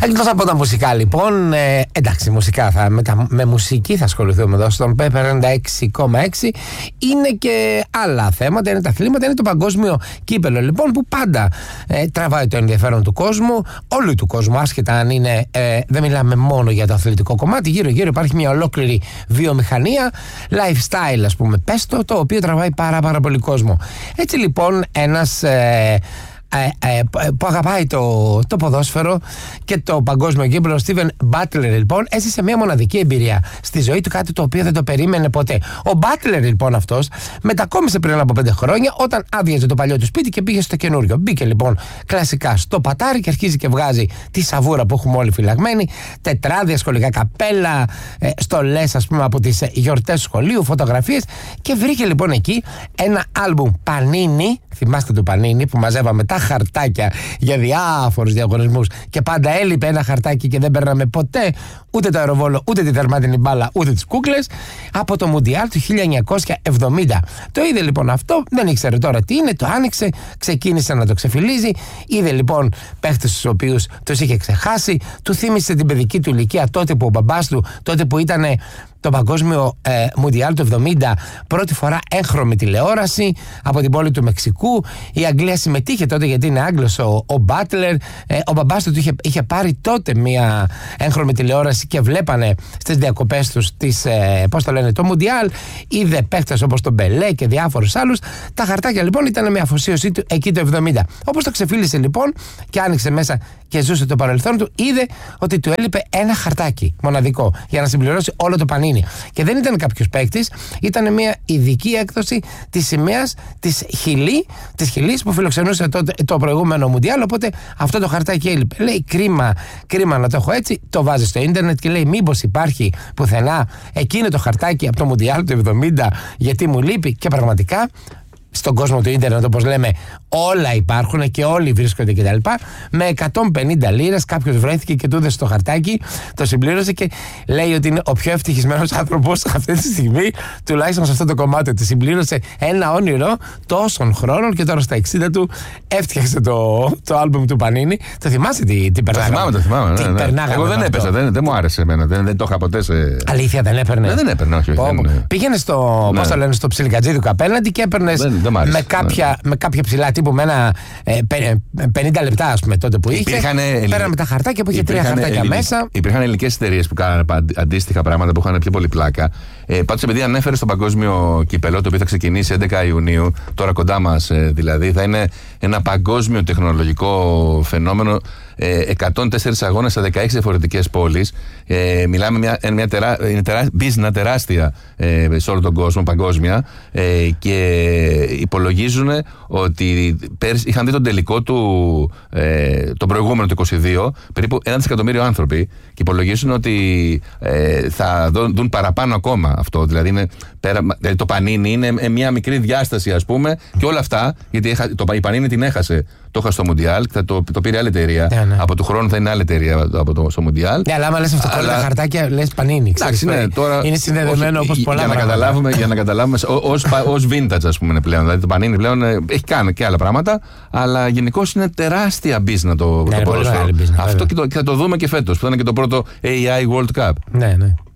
Εκτός από τα μουσικά, λοιπόν, εντάξει, μουσικά με μουσική θα ασχοληθούμε εδώ στον Pepper 96,6. Είναι και άλλα θέματα, είναι τα αθλήματα, είναι το παγκόσμιο κύπελο, λοιπόν, που πάντα τραβάει το ενδιαφέρον του κόσμου, όλου του κόσμου, άσχετα αν είναι, δεν μιλάμε μόνο για το αθλητικό κομμάτι, γύρω-γύρω υπάρχει μια ολόκληρη βιομηχανία, lifestyle, ας πούμε, πες το οποίο τραβάει πάρα πολύ κόσμο. Έτσι, λοιπόν, ένας που αγαπάει το ποδόσφαιρο και το παγκόσμιο κύπελλο, ο Στίβεν Μπάτλερ, λοιπόν, έζησε μια μοναδική εμπειρία στη ζωή του, κάτι το οποίο δεν το περίμενε ποτέ. Ο Μπάτλερ, λοιπόν, αυτός μετακόμισε πριν από 5 χρόνια, όταν άδειαζε το παλιό του σπίτι και πήγε στο καινούριο. Μπήκε, λοιπόν, κλασικά στο πατάρι και αρχίζει και βγάζει τη σαβούρα που έχουμε όλοι φυλαγμένοι, τετράδια, σχολικά καπέλα, στολές, ας πούμε, από τις γιορτές του σχολείου, φωτογραφίες, και βρήκε, λοιπόν, εκεί ένα άλμπουμ Πανίνι. Θυμάστε το Πανίνι που μαζεύαμε τα χαρτάκια για διάφορους διαγωνισμούς και πάντα έλειπε ένα χαρτάκι και δεν παίρναμε ποτέ ούτε το αεροβόλο, ούτε τη δερμάτινη μπάλα, ούτε τις κούκλες, από το Μουντιάλ του 1970. Το είδε, λοιπόν, αυτό, δεν ήξερε τώρα τι είναι, το άνοιξε, ξεκίνησε να το ξεφυλίζει, είδε, λοιπόν, παίχτες τους οποίους τους είχε ξεχάσει, του θύμισε την παιδική του ηλικία, τότε που ο μπαμπάς του, τότε που ήταν το παγκόσμιο Μουντιάλ του 70, πρώτη φορά έγχρωμη τηλεόραση από την πόλη του Μεξικού. Η Αγγλία συμμετείχε τότε, γιατί είναι Άγγλος ο Μπάτλερ. Ο μπαμπάς του είχε πάρει τότε μια έγχρωμη τηλεόραση και βλέπανε στις διακοπές τους το Μουντιάλ. Είδε παίχτες όπως τον Μπελέ και διάφορους άλλους. Τα χαρτάκια, λοιπόν, ήταν μια αφοσίωσή του εκεί το 70. Όπως το ξεφύλισε, λοιπόν, και άνοιξε μέσα και ζούσε το παρελθόν του, είδε ότι του έλειπε ένα χαρτάκι μοναδικό για να συμπληρώσει όλο το Πανίνι. Και δεν ήταν κάποιος παίκτης, ήταν μια ειδική έκδοση της σημαίας της Χιλής που φιλοξενούσε το προηγούμενο Μουντιάλ. Οπότε αυτό το χαρτάκι έλειπε. Λέει, κρίμα να το έχω έτσι. Το βάζει στο ίντερνετ και λέει, μήπως υπάρχει πουθενά εκείνο το χαρτάκι από το Μουντιάλ του 70, γιατί μου λείπει. Και πραγματικά στον κόσμο του ίντερνετ, όπως λέμε, όλα υπάρχουν και όλοι βρίσκονται κτλ. Με 150 λίρες κάποιος βρέθηκε και του έδωσε το χαρτάκι, το συμπλήρωσε και λέει ότι είναι ο πιο ευτυχισμένος άνθρωπος αυτή τη στιγμή, τουλάχιστον σε αυτό το κομμάτι, ότι συμπλήρωσε ένα όνειρο τόσων χρόνων και τώρα στα 60 του έφτιαξε το άλμπουμ του Πανίνι. Το θυμάσαι τι περνάγαμε? Το θυμάμαι. Εγώ δεν έπαιζα, δεν μου άρεσε εμένα, δεν το είχα ποτέ σε. Αλήθεια, δεν έπαιρνε? Δεν έπαιρνε, όχι. Πήγαινε στο ψιλικατζίδικο απέναντι και έπαιρνε με κάποια ψηλά τύπου με ένα 50 λεπτά, ας πούμε, τότε που είχε. Πέραμε τα χαρτάκια που είχε 3 χαρτάκια μέσα. Υπήρχαν ελληνικές εταιρείες που κάνανε αντίστοιχα πράγματα που είχαν πιο πολύ πλάκα. Πάντως, επειδή ανέφερε στο παγκόσμιο κύπελλο, το οποίο θα ξεκινήσει 11 Ιουνίου, τώρα κοντά μας δηλαδή, θα είναι ένα παγκόσμιο τεχνολογικό φαινόμενο. 104 αγώνες σε 16 διαφορετικές πόλεις. Μιλάμε είναι business τεράστια σε όλο τον κόσμο, παγκόσμια, και υπολογίζουν ότι πέρσι είχαν δει τον τελικό του τον προηγούμενο του 22 περίπου 1 δισεκατομμύριο άνθρωποι, και υπολογίζουν ότι θα δουν παραπάνω ακόμα αυτό. Δηλαδή το Πανίνι είναι μια μικρή διάσταση, ας πούμε, και όλα αυτά, γιατί η Πανίνι την έχασε. Το είχα στο Μουντιάλ, το πήρε άλλη εταιρεία. Ναι. Από του χρόνου θα είναι άλλη εταιρεία στο Μουντιάλ. Ναι, αλλά άμα λες αυτό τα χαρτάκια, λες Πανίνι. Εντάξει, ναι, τώρα, είναι συνδεδεμένο όπως πολλά πράγματα. Για να καταλάβουμε, ως vintage, ας πούμε, πλέον. Δηλαδή το Πανίνι πλέον έχει κάνει και άλλα πράγματα, αλλά γενικώς είναι τεράστια business το ποδόσφαιρο. Αυτό και θα το δούμε και φέτος, που θα είναι και το πρώτο AI World Cup. Ναι.